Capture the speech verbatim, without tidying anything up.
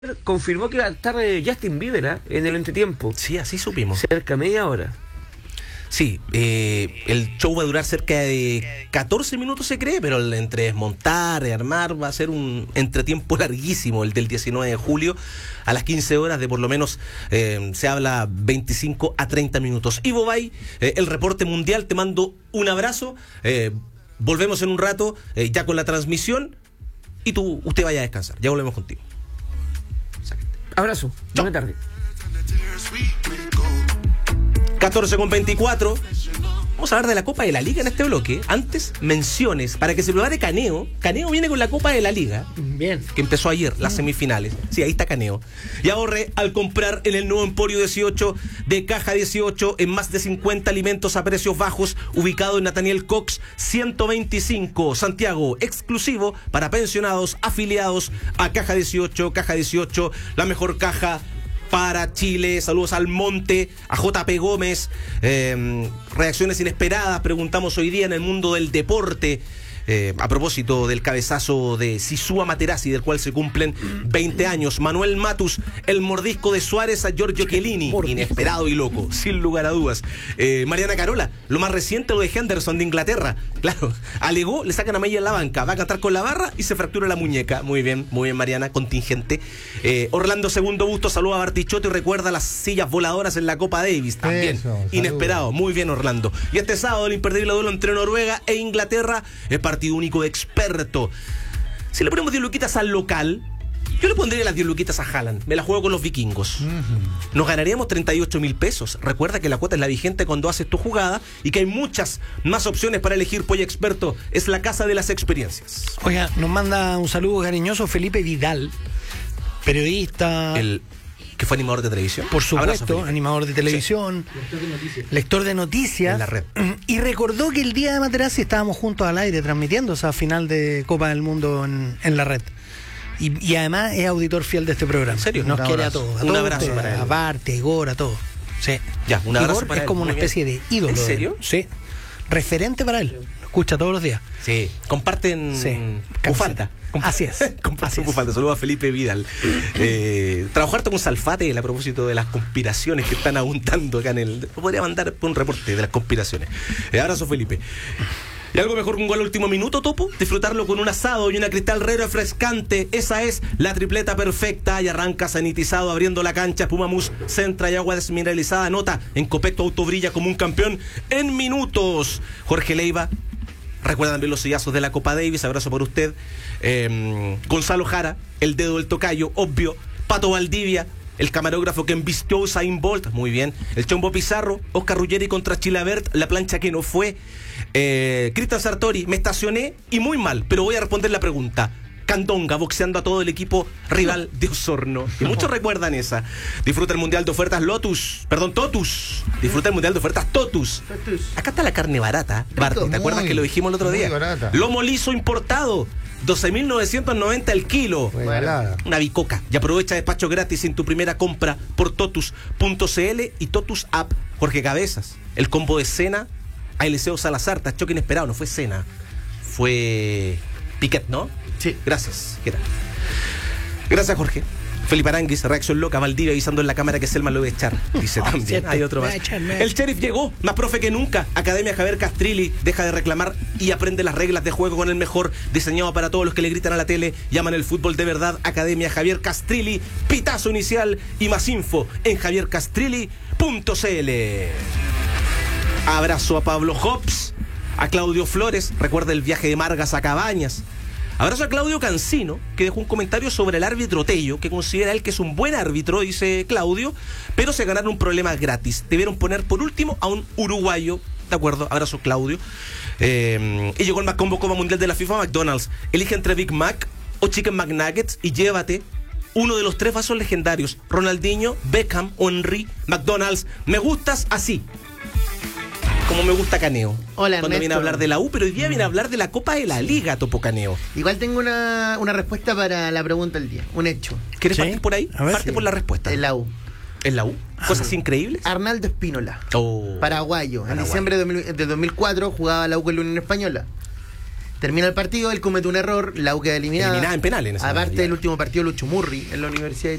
confirmó que iba a estar eh, Justin Bieber ¿eh? en el entretiempo. Sí, así supimos. Cerca de media hora. Sí, eh, el show va a durar cerca de catorce minutos se cree, pero el entre desmontar y armar va a ser un entretiempo larguísimo, el del diecinueve de julio, a las quince horas de por lo menos eh, se habla veinticinco a treinta minutos. Ivo Bay, eh, el reporte mundial, te mando un abrazo, eh, volvemos en un rato eh, ya con la transmisión y tú, usted vaya a descansar, ya volvemos contigo. Abrazo, buena tarde. catorce con veinticuatro. Vamos a hablar de la Copa de la Liga en este bloque. Antes, menciones para que se prepare Caneo. Caneo viene con la Copa de la Liga. Bien. Que empezó ayer, las semifinales. Sí, ahí está Caneo. Y ahorre al comprar en el nuevo Emporio dieciocho de Caja dieciocho en más de cincuenta alimentos a precios bajos, ubicado en Nathaniel Cox ciento veinticinco, Santiago, exclusivo para pensionados afiliados a Caja dieciocho. Caja dieciocho, la mejor caja para Chile. Saludos al Monte, a J P Gómez. Eh, reacciones inesperadas, preguntamos hoy día en el mundo del deporte. Eh, a propósito del cabezazo de Sisúa Materazzi, del cual se cumplen veinte años. Manuel Matus, el mordisco de Suárez a Giorgio Chiellini, inesperado y loco, sin lugar a dudas. Eh, Mariana Carola, lo más reciente, lo de Henderson de Inglaterra. Claro, alegó, le sacan a Mella en la banca, va a cantar con la barra y se fractura la muñeca. Muy bien, muy bien, Mariana, contingente. Eh, Orlando Segundo Busto saluda a Bartichotto y recuerda las sillas voladoras en la Copa Davis. También, Eso, inesperado, muy bien, Orlando. Y este sábado, el imperdible duelo entre Noruega e Inglaterra es partido único de experto. Si le ponemos diez luquitas al local, yo le pondría las diez luquitas a Haaland. Me la juego con los vikingos. Uh-huh. Nos ganaríamos treinta y ocho mil pesos. Recuerda que la cuota es la vigente cuando haces tu jugada y que hay muchas más opciones para elegir Polla Experto. Es la casa de las experiencias. Oiga, nos manda un saludo cariñoso Felipe Vidal, periodista. El que fue animador de televisión. Por supuesto, Abrazo, animador de televisión, sí. lector de noticias. Lector de noticias. En la red. Y recordó que el día de Materazzi estábamos juntos al aire transmitiendo esa final de Copa del Mundo en, en la red. Y, y además es auditor fiel de este programa. ¿En serio? Nos un quiere abrazo. a todos. A un todos abrazo ustedes, para él. A Bart, a Igor, a todos. Sí. Ya, un abrazo Igor para es él. como una Muy especie bien. de ídolo. ¿En serio? Sí. Referente para él. Escucha todos los días. Sí. Comparten sí. bufanda. Así es. Comparten bufanda. Saludos a Felipe Vidal. Eh, trabajar con Salfate a propósito de las conspiraciones que están abundando acá en el... Podría mandar un reporte de las conspiraciones. Eh, abrazo, Felipe. Y algo mejor que un gol al último minuto, Topo, disfrutarlo con un asado y una Cristal Rero refrescante. Esa es la tripleta perfecta y arranca sanitizado abriendo la cancha. Pumamus centra y agua desmineralizada. Nota, en Copecto Auto brilla como un campeón en minutos. Jorge Leiva, recuerda también los sillazos de la Copa Davis, abrazo por usted. Eh, Gonzalo Jara, el dedo del tocayo, obvio. Pato Valdivia, el camarógrafo que embistió a Usain Bolt, muy bien. El Chombo Pizarro, Oscar Ruggeri contra Chilabert, la plancha que no fue. Eh, Cristian Sartori, me estacioné y muy mal, pero voy a responder la pregunta. Candonga boxeando a todo el equipo rival de Osorno. Y muchos recuerdan esa. Disfruta el Mundial de Ofertas Lotus. Perdón, Totus. Disfruta el Mundial de Ofertas Totus. Acá está la carne barata. Barty, ¿te acuerdas que lo dijimos el otro día? Barata. Lomo liso importado. doce mil novecientos noventa el kilo. Bueno. Una bicoca. Y aprovecha despacho gratis en tu primera compra por totus punto c l y Totus App. Jorge Cabezas. El combo de cena a Eliseo Salazar. Choque inesperado. No fue cena. Fue Piquet, ¿no? Sí. Gracias. ¿Qué tal? Gracias, Jorge. Felipe Aranguis, reacción loca. Valdivia avisando en la cámara que Selma lo debe echar. Dice también. Cierto. Hay otro más. Echar, el sheriff llegó, más profe que nunca. Academia Javier Castrilli. Deja de reclamar y aprende las reglas de juego con el mejor. Diseñado para todos los que le gritan a la tele. Llaman el fútbol de verdad. Academia Javier Castrilli. Pitazo inicial y más info en javier castrilli punto c l. Abrazo a Pablo Hobbs. A Claudio Flores. Recuerda el viaje de Margas a Cabañas. Abrazo a Claudio Cancino, que dejó un comentario sobre el árbitro Tello, que considera él que es un buen árbitro, dice Claudio, pero se ganaron un problema gratis. Debieron poner por último a un uruguayo. De acuerdo, abrazo Claudio. Eh, y llegó el Macombo Copa Mundial de la FIFA McDonald's. Elige entre Big Mac o Chicken McNuggets y llévate uno de los tres vasos legendarios. Ronaldinho, Beckham o Henry. McDonald's, me gustas así. Como me gusta Caneo. Hola, Cuando Ernesto. viene a hablar de la U, pero hoy día viene a hablar de la Copa de la Liga, Topo Caneo. Igual tengo una, una respuesta para la pregunta del día. Un hecho. ¿Quieres ¿Sí? partir por ahí? A ver, Parte sí. por la respuesta. En la U. ¿En la U? ¿Cosas increíbles? Arnaldo Espínola. Oh. Paraguayo. En Paraguay. diciembre de, dos mil, de dos mil cuatro jugaba la U con la Unión Española. Termina el partido, él comete un error, la U queda eliminada. Eliminada en penales. En esa Aparte ya. del último partido, Lucho Murri en la Universidad de